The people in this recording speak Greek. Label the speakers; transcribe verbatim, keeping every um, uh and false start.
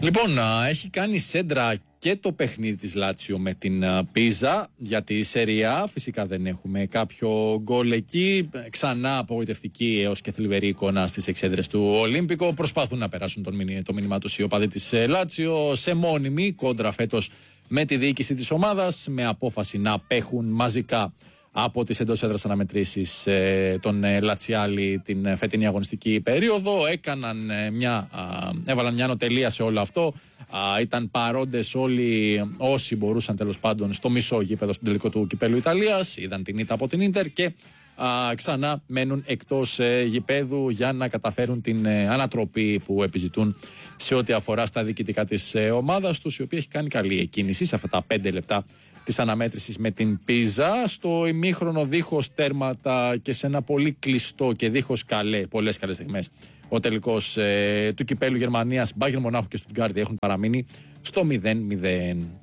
Speaker 1: Λοιπόν, έχει κάνει σέντρα και το παιχνίδι της Λάτσιο με την Πίζα για τη Σεριά. Φυσικά δεν έχουμε κάποιο γκολ εκεί. Ξανά απογοητευτική έως και θλιβερή εικόνα στις εξέδρες του Ολύμπικο. Προσπαθούν να περάσουν το μήνυμά τους οι οπαδοί της Λάτσιο σε μόνιμη κόντρα φέτος με τη διοίκηση της ομάδας, με απόφαση να απέχουν μαζικά από τις εντός έδρας αναμετρήσεις ε, των ε, Λατσιάλη την φετινή αγωνιστική περίοδο. Έκαναν ε, μια, α, έβαλαν μια νοτελεία σε όλο αυτό. Α, ήταν παρόντες όλοι όσοι μπορούσαν τέλος πάντων στο μισό γήπεδο στον τελικό του Κυπέλλου Ιταλίας. Είδαν την ήττα από την Ίντερ και α, ξανά μένουν εκτός ε, γηπέδου για να καταφέρουν την ε, ανατροπή που επιζητούν σε ό,τι αφορά στα διοικητικά της ε, ομάδας τους, η οποία έχει κάνει καλή εκκίνηση σε αυτά τα πέντε λεπτά της αναμέτρησης με την Πίζα. Στο ημίχρονο, δίχως τέρματα και σε ένα πολύ κλειστό και δίχως καλέ, πολλές καλές στιγμές, ο τελικός ε, του Κυπέλλου Γερμανίας, Μπάγερν Μονάχου και Στουτγκάρδη έχουν παραμείνει στο μηδέν μηδέν.